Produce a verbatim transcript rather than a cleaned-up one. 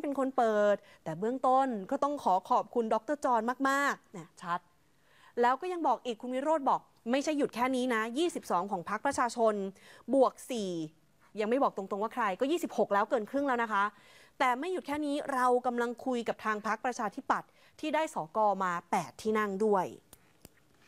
เป็นคนเปิดแต่เบื้องต้นก็ต้องขอขอบคุณดร.จรมากๆเนี่ยชัดแล้วก็ยังบอกอีกคุณวิโรจน์บอกไม่ใช่หยุดแค่นี้นะยี่สิบสองของพรรคประชาชนบวกสี่ยังไม่บอกตรงๆว่าใครก็ยี่สิบหกแล้วเกินครึ่งแล้วนะคะแต่ไม่หยุดแค่นี้เรากำลังคุยกับทางพรรคประชาธิปัตย์ที่ได้สกมาแปดที่นั่งด้วย